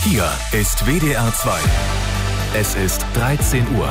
Hier ist WDR 2. Es ist 13 Uhr.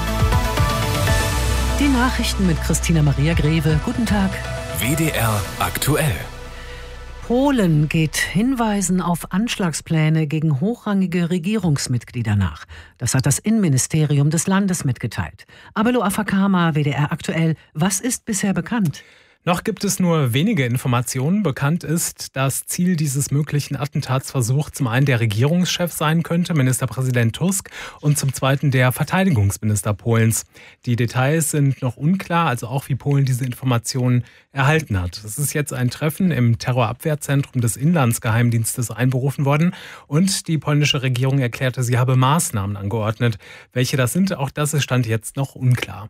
Die Nachrichten mit Christina Maria Greve. Guten Tag. WDR aktuell. Polen geht Hinweisen auf Anschlagspläne gegen hochrangige Regierungsmitglieder nach. Das hat das Innenministerium des Landes mitgeteilt. Abelo Afakama, WDR aktuell. Was ist bisher bekannt? Noch gibt es nur wenige Informationen. Bekannt ist, das Ziel dieses möglichen Attentatsversuchs zum einen der Regierungschef sein könnte, Ministerpräsident Tusk, und zum zweiten der Verteidigungsminister Polens. Die Details sind noch unklar, also auch wie Polen diese Informationen erhalten hat. Es ist jetzt ein Treffen im Terrorabwehrzentrum des Inlandsgeheimdienstes einberufen worden und die polnische Regierung erklärte, sie habe Maßnahmen angeordnet. Welche das sind, auch das ist Stand jetzt noch unklar.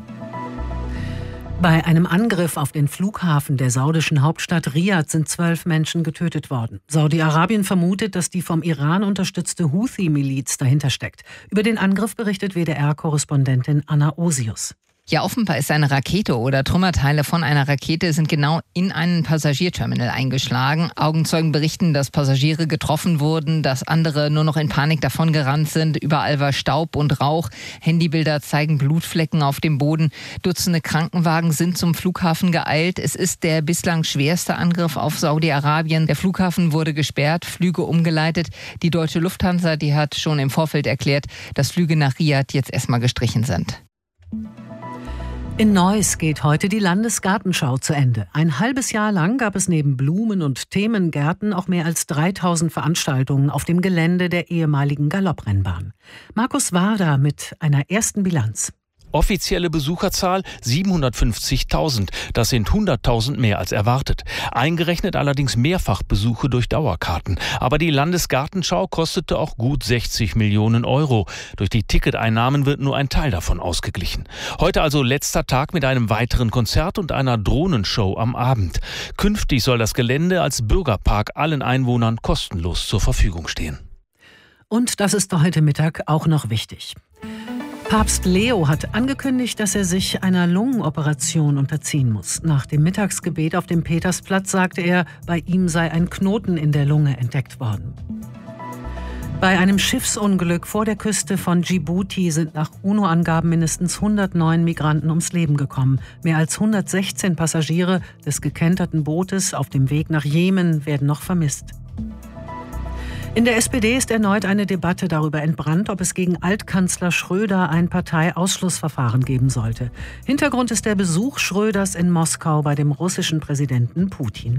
Bei einem Angriff auf den Flughafen der saudischen Hauptstadt Riad sind 12 Menschen getötet worden. Saudi-Arabien vermutet, dass die vom Iran unterstützte Houthi-Miliz dahinter steckt. Über den Angriff berichtet WDR-Korrespondentin Anna Osius. Ja, offenbar ist eine Rakete oder Trümmerteile von einer Rakete sind genau in einen Passagierterminal eingeschlagen. Augenzeugen berichten, dass Passagiere getroffen wurden, dass andere nur noch in Panik davongerannt sind. Überall war Staub und Rauch. Handybilder zeigen Blutflecken auf dem Boden. Dutzende Krankenwagen sind zum Flughafen geeilt. Es ist der bislang schwerste Angriff auf Saudi-Arabien. Der Flughafen wurde gesperrt, Flüge umgeleitet. Die deutsche Lufthansa, die hat schon im Vorfeld erklärt, dass Flüge nach Riad jetzt erstmal gestrichen sind. In Neuss geht heute die Landesgartenschau zu Ende. Ein halbes Jahr lang gab es neben Blumen- und Themengärten auch mehr als 3000 Veranstaltungen auf dem Gelände der ehemaligen Galopprennbahn. Markus Warder mit einer ersten Bilanz. Offizielle Besucherzahl 750.000. Das sind 100.000 mehr als erwartet. Eingerechnet allerdings Mehrfachbesuche durch Dauerkarten. Aber die Landesgartenschau kostete auch gut 60 Millionen Euro. Durch die Ticketeinnahmen wird nur ein Teil davon ausgeglichen. Heute also letzter Tag mit einem weiteren Konzert und einer Drohnenshow am Abend. Künftig soll das Gelände als Bürgerpark allen Einwohnern kostenlos zur Verfügung stehen. Und das ist heute Mittag auch noch wichtig. Papst Leo hat angekündigt, dass er sich einer Lungenoperation unterziehen muss. Nach dem Mittagsgebet auf dem Petersplatz sagte er, bei ihm sei ein Knoten in der Lunge entdeckt worden. Bei einem Schiffsunglück vor der Küste von Djibouti sind nach UNO-Angaben mindestens 109 Migranten ums Leben gekommen. Mehr als 116 Passagiere des gekenterten Bootes auf dem Weg nach Jemen werden noch vermisst. In der SPD ist erneut eine Debatte darüber entbrannt, ob es gegen Altkanzler Schröder ein Parteiausschlussverfahren geben sollte. Hintergrund ist der Besuch Schröders in Moskau bei dem russischen Präsidenten Putin.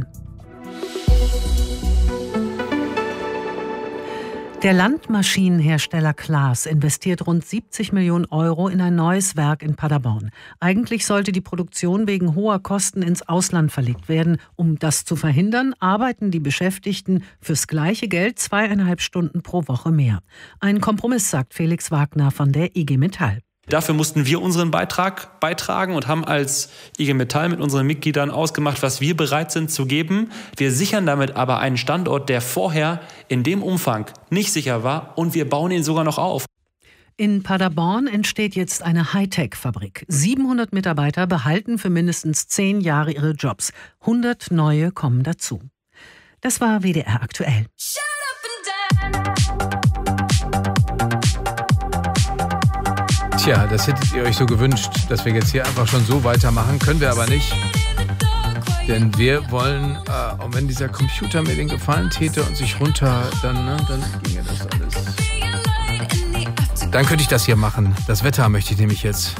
Der Landmaschinenhersteller Claas investiert rund 70 Millionen Euro in ein neues Werk in Paderborn. Eigentlich sollte die Produktion wegen hoher Kosten ins Ausland verlegt werden. Um das zu verhindern, arbeiten die Beschäftigten fürs gleiche Geld 2,5 Stunden pro Woche mehr. Ein Kompromiss, sagt Felix Wagner von der IG Metall. Dafür mussten wir unseren Beitrag beitragen und haben als IG Metall mit unseren Mitgliedern ausgemacht, was wir bereit sind zu geben. Wir sichern damit aber einen Standort, der vorher in dem Umfang nicht sicher war, und wir bauen ihn sogar noch auf. In Paderborn entsteht jetzt eine Hightech-Fabrik. 700 Mitarbeiter behalten für mindestens 10 Jahre ihre Jobs. 100 neue kommen dazu. Das war WDR aktuell. Tja, das hättet ihr euch so gewünscht, dass wir jetzt hier einfach schon so weitermachen. Können wir aber nicht. Denn wir wollen, und wenn dieser Computer mir den Gefallen täte und sich runter, dann ginge das alles. Dann könnte ich das hier machen. Das Wetter möchte ich nämlich jetzt.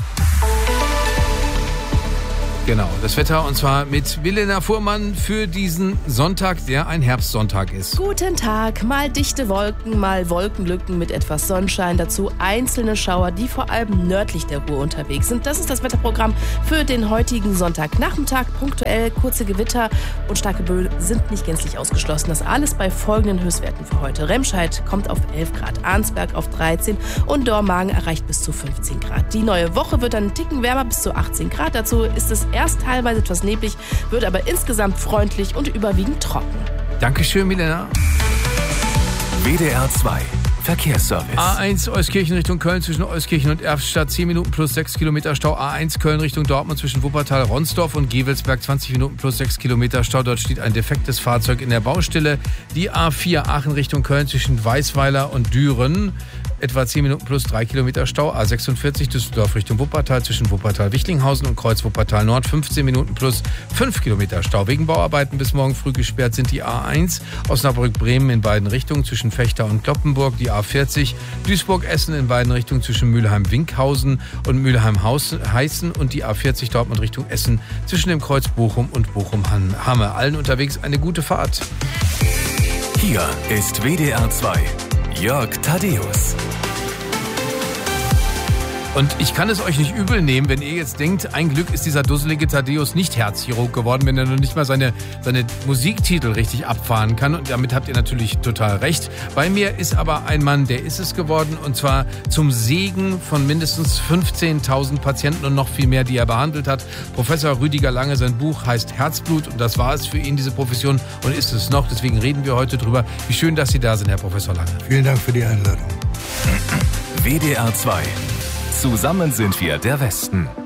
Genau, das Wetter, und zwar mit Milena Fuhrmann für diesen Sonntag, der ein Herbstsonntag ist. Guten Tag, mal dichte Wolken, mal Wolkenlücken mit etwas Sonnenschein, dazu einzelne Schauer, die vor allem nördlich der Ruhr unterwegs sind. Das ist das Wetterprogramm für den heutigen Sonntagnachmittag. Punktuell kurze Gewitter und starke Böen sind nicht gänzlich ausgeschlossen. Das alles bei folgenden Höchstwerten für heute. Remscheid kommt auf 11 Grad, Arnsberg auf 13 und Dormagen erreicht bis zu 15 Grad. Die neue Woche wird dann einen Ticken wärmer, bis zu 18 Grad. Dazu ist es erst teilweise etwas neblig, wird aber insgesamt freundlich und überwiegend trocken. Dankeschön, Milena. WDR 2. Verkehrsservice. A1 Euskirchen Richtung Köln zwischen Euskirchen und Erftstadt 10 Minuten plus 6 Kilometer Stau. A1 Köln Richtung Dortmund zwischen Wuppertal, Ronsdorf und Gevelsberg 20 Minuten plus 6 Kilometer Stau. Dort steht ein defektes Fahrzeug in der Baustelle. Die A4 Aachen Richtung Köln zwischen Weißweiler und Düren. Etwa 10 Minuten plus 3 Kilometer Stau. A46 Düsseldorf Richtung Wuppertal zwischen Wuppertal-Wichlinghausen und Kreuz Wuppertal Nord 15 Minuten plus 5 Kilometer Stau. Wegen Bauarbeiten bis morgen früh gesperrt sind die A1 Osnabrück-Bremen in beiden Richtungen zwischen Fechter und Kloppenburg, die A40 Duisburg-Essen in beiden Richtungen zwischen Mülheim-Winkhausen und Mülheim-Heißen und die A40 Dortmund Richtung Essen zwischen dem Kreuz Bochum und Bochum-Hamme. Allen unterwegs eine gute Fahrt. Hier ist WDR 2. Jörg Thaddeus. Und ich kann es euch nicht übel nehmen, wenn ihr jetzt denkt, ein Glück ist dieser dusselige Thaddeus nicht Herzchirurg geworden, wenn er noch nicht mal seine Musiktitel richtig abfahren kann. Und damit habt ihr natürlich total recht. Bei mir ist aber ein Mann, der ist es geworden. Und zwar zum Segen von mindestens 15.000 Patienten und noch viel mehr, die er behandelt hat. Professor Rüdiger Lange, sein Buch heißt Herzblut. Und das war es für ihn, diese Profession. Und ist es noch. Deswegen reden wir heute drüber. Wie schön, dass Sie da sind, Herr Professor Lange. Vielen Dank für die Einladung. WDR 2. Zusammen sind wir der Westen.